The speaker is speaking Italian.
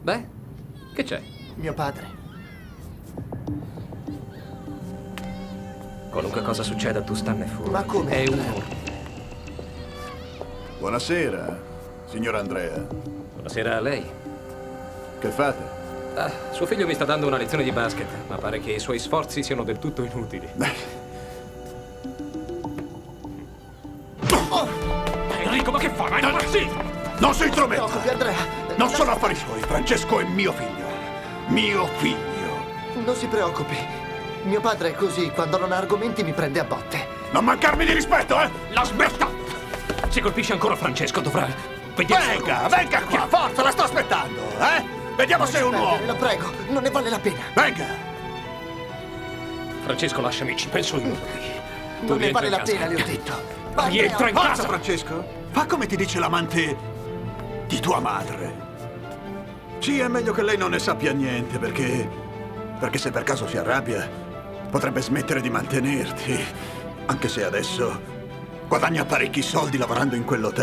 Beh, che c'è? Mio padre. Qualunque cosa succeda, tu stanne fuori. Ma come? È un ordine. Buonasera, signor Andrea. Buonasera a lei. Che fate? Suo figlio mi sta dando una lezione di basket, ma pare che i suoi sforzi siano del tutto inutili. Enrico, ma che fai? Ma non sì! Non si intrometta! Preoccupi, Andrea. Non sono affari suoi, Francesco è mio figlio. Mio figlio. Non si preoccupi. Mio padre è così, quando non ha argomenti mi prende a botte. Non mancarmi di rispetto, eh! La smetta! Se colpisce ancora Francesco, dovrà... Venga, venga qua, forza, la sto aspettando, eh! Vediamo se è un uomo! La prego, non ne vale la pena. Venga! Francesco, lasciami, ci penso io. Non ne vale la pena, le ho detto. Rientra in Forza, casa! Francesco! Fa come ti dice l'amante di tua madre. Sì, è meglio che lei non ne sappia niente, perché se per caso si arrabbia, potrebbe smettere di mantenerti. Anche se adesso guadagna parecchi soldi lavorando in quell'hotel.